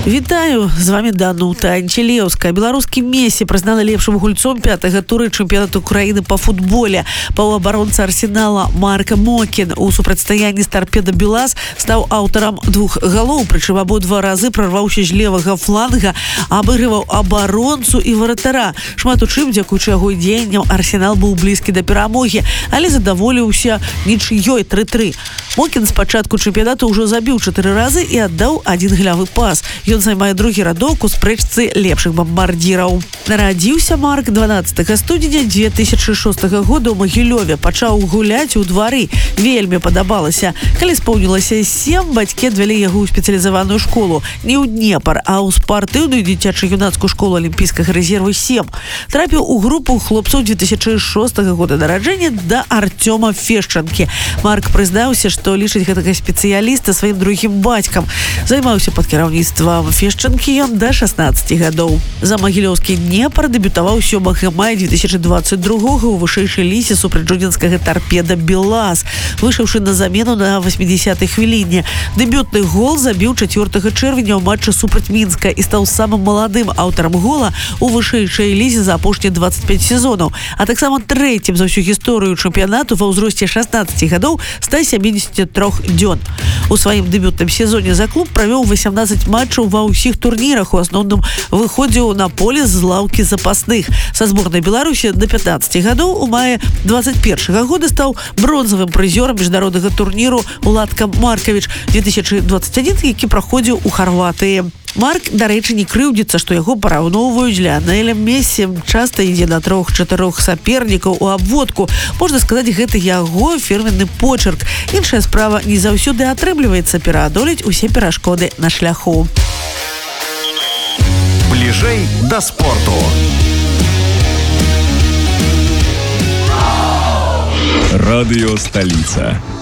Вітаю, з вами Данута Анчелеўская. Беларускі Месси прызнаны лепшым гульцом 5-го туры чэмпіянату краіны па футболе. Паўабаронца Арсенала Марк Мокін у супрацьстаянні з Торпедо Белаз стаў аўтарам 2 галоў, прычым абодва разы прарваўся з левага фланга, абыгрываў абаронцу і варатара. Шмат у чым, дзякуючы яго дзеянням, Арсенал быў блізкі да перамогі, але задаволіўся нічыёй 3-3. Мокін з пачатку чэмпіянату ўжо забіў 4 разы і аддаў 1 галявы пас. Ён займае другі радок у спрэчцы лепшых бамбардзіраў. Нарадзіўся Марк 12 студзеня 2006 года ў Магілёве. Пачаў гуляць у двары. Вельмі падабалася. Калі споўнілася 7, бацькі адвялі яго ў спецыялізаваную школу. Не ў Днепр, а ў спартыўную дзіцяча-юнацкую школу Алімпійскага рэзерву 7. Трапіў у групу хлопцаў 2006 года нараджэння да Артёма Фешчанкі. Марк прызнаўся, што лічыць гэтага спецыяліста сваім другім бацькам. Займаўся пад кіраўніцтвам Фешчанкі ён да 16 гадоў. За магілёўскі Днепр дэбютаваў 7 мая 2022 у вышэйшай лізе супраць жодзінскага Торпедо Белаз, выйшаўшы на замену на 80-й хвіліне. Дэбютны гол забіў 4 чэрвеня ў матчы супраць Мінска і стаў самым маладым аўтарам гола у вышэйшай лізе за апошнія 25 сезонаў, а таксама трэцім за ўсю гісторыю чэмпіянату ва ўзросце 16 гадоў 173 дзён. У сваім дэбютным сезоне за клуб правёў 18 матчаў ва ўсіх турнірах, у асноўным выходзіў на поле з лаўкі запасных. Са зборнай Беларусі да 15 гадоў у маі 21 года стаў бронзавым прызёрам міжнароднага турніру «Уладка Маркович» 2021, які праходзіў у Харватыі. Марк, дарэчы, не крыўдзіцца, што яго параўноўваюць з Ліанелем Месси. Часта ідзе на 3-4 сапернікаў у абводку. Можна сказаць, гэта яго фірменны почерк. Іншая справа, не заўсёды атрымліваецца пераадолець усе перашкоды на шляху. Бліжэй да спорту. Радыё Сталіца.